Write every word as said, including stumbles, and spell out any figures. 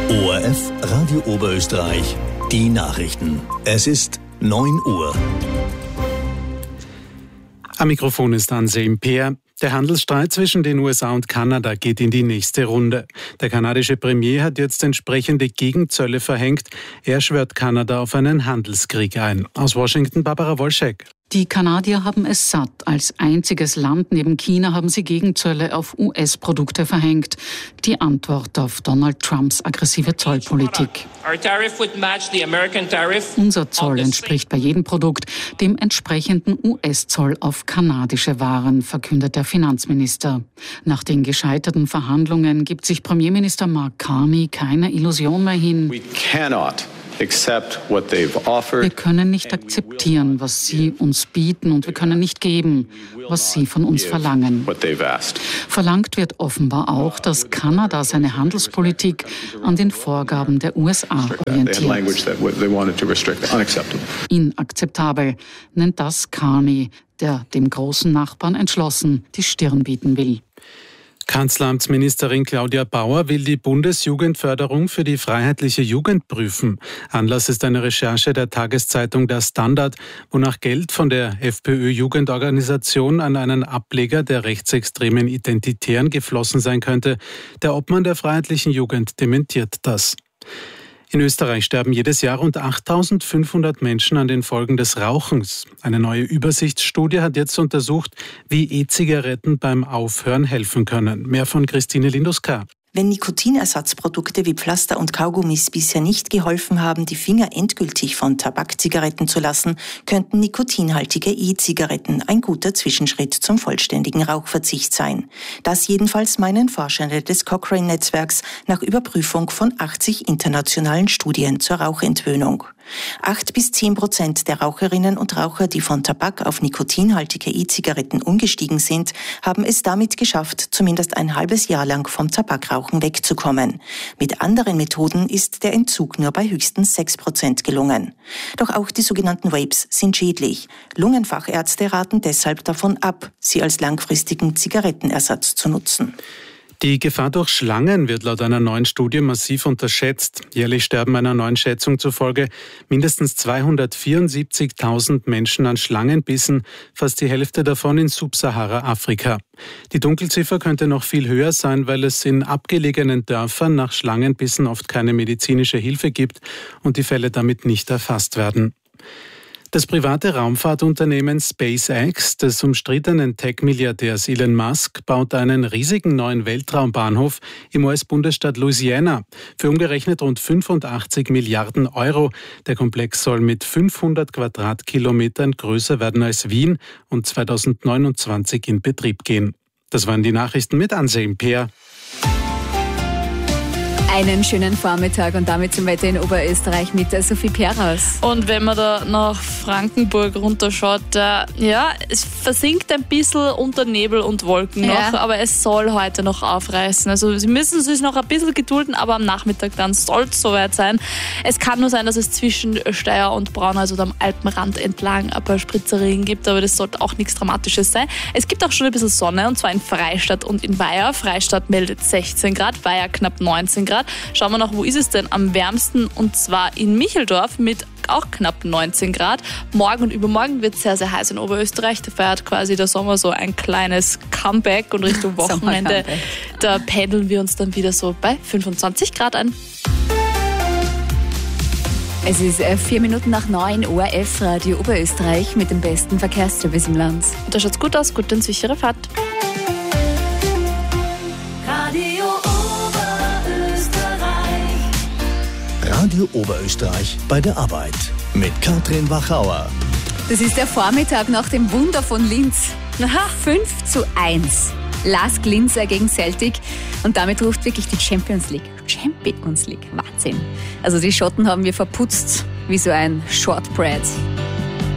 O R F Radio Oberösterreich, die Nachrichten. Es ist neun Uhr. Am Mikrofon ist Anselm Peer. Der Handelsstreit zwischen den U S A und Kanada geht in die nächste Runde. Der kanadische Premier hat jetzt entsprechende Gegenzölle verhängt. Er schwört Kanada auf einen Handelskrieg ein. Aus Washington, Barbara Wolschek. Die Kanadier haben es satt. Als einziges Land neben China haben sie Gegenzölle auf U S-Produkte verhängt. Die Antwort auf Donald Trumps aggressive Zollpolitik. Unser Zoll entspricht bei jedem Produkt dem entsprechenden U S-Zoll auf kanadische Waren, verkündet der Finanzminister. Nach den gescheiterten Verhandlungen gibt sich Premierminister Mark Carney keine Illusion mehr hin. Wir können nicht akzeptieren, was sie uns bieten, und wir können nicht geben, was sie von uns verlangen. Verlangt wird offenbar auch, dass Kanada seine Handelspolitik an den Vorgaben der U S A orientiert. Inakzeptabel nennt das Carney, der dem großen Nachbarn entschlossen die Stirn bieten will. Kanzleramtsministerin Claudia Bauer will die Bundesjugendförderung für die freiheitliche Jugend prüfen. Anlass ist eine Recherche der Tageszeitung Der Standard, wonach Geld von der FPÖ-Jugendorganisation an einen Ableger der rechtsextremen Identitären geflossen sein könnte. Der Obmann der freiheitlichen Jugend dementiert das. In Österreich sterben jedes Jahr rund achttausendfünfhundert Menschen an den Folgen des Rauchens. Eine neue Übersichtsstudie hat jetzt untersucht, wie E-Zigaretten beim Aufhören helfen können. Mehr von Christine Linduska. Wenn Nikotinersatzprodukte wie Pflaster und Kaugummis bisher nicht geholfen haben, die Finger endgültig von Tabakzigaretten zu lassen, könnten nikotinhaltige E-Zigaretten ein guter Zwischenschritt zum vollständigen Rauchverzicht sein. Das jedenfalls meinen Forschende des Cochrane-Netzwerks nach Überprüfung von achtzig internationalen Studien zur Rauchentwöhnung. Acht bis zehn Prozent der Raucherinnen und Raucher, die von Tabak auf nikotinhaltige E-Zigaretten umgestiegen sind, haben es damit geschafft, zumindest ein halbes Jahr lang vom Tabakrauchen wegzukommen. Mit anderen Methoden ist der Entzug nur bei höchstens sechs Prozent gelungen. Doch auch die sogenannten Vapes sind schädlich. Lungenfachärzte raten deshalb davon ab, sie als langfristigen Zigarettenersatz zu nutzen. Die Gefahr durch Schlangen wird laut einer neuen Studie massiv unterschätzt. Jährlich sterben einer neuen Schätzung zufolge mindestens zweihundertvierundsiebzigtausend Menschen an Schlangenbissen, fast die Hälfte davon in Subsahara-Afrika. Die Dunkelziffer könnte noch viel höher sein, weil es in abgelegenen Dörfern nach Schlangenbissen oft keine medizinische Hilfe gibt und die Fälle damit nicht erfasst werden. Das private Raumfahrtunternehmen SpaceX des umstrittenen Tech-Milliardärs Elon Musk baut einen riesigen neuen Weltraumbahnhof im U S-Bundesstaat Louisiana für umgerechnet rund fünfundachtzig Milliarden Euro. Der Komplex soll mit fünfhundert Quadratkilometern größer werden als Wien und zweitausendneunundzwanzig in Betrieb gehen. Das waren die Nachrichten mit Anselm Peer. Einen schönen Vormittag und damit zum Wetter in Oberösterreich mit der Sophie Peras. Und wenn man da nach Frankenburg runterschaut, äh, ja, es versinkt ein bisschen unter Nebel und Wolken ja. noch, aber es soll heute noch aufreißen. Also Sie müssen sich noch ein bisschen gedulden, aber am Nachmittag dann soll es soweit sein. Es kann nur sein, dass es zwischen Steyr und Braunau, also am Alpenrand entlang, ein paar Spritzerien gibt, aber das sollte auch nichts Dramatisches sein. Es gibt auch schon ein bisschen Sonne, und zwar in Freistadt und in Weiher. Freistadt meldet sechzehn Grad, Weiher knapp neunzehn Grad. Schauen wir noch, wo ist es denn am wärmsten? Und zwar in Micheldorf mit auch knapp neunzehn Grad. Morgen und übermorgen wird es sehr, sehr heiß in Oberösterreich. Da feiert quasi der Sommer so ein kleines Comeback, und Richtung Wochenende, da pendeln wir uns dann wieder so bei fünfundzwanzig Grad ein. Es ist vier Minuten nach neun, O R F Radio Oberösterreich mit dem besten Verkehrsservice im Land. Da schaut's gut aus, gut und sichere Fahrt. Radio Oberösterreich bei der Arbeit mit Katrin Wachauer. Das ist der Vormittag nach dem Wunder von Linz. Aha, fünf zu eins. Lask Linz gegen Celtic, und damit ruft wirklich die Champions League. Champions League, Wahnsinn. Also die Schotten haben wir verputzt wie so ein Shortbread.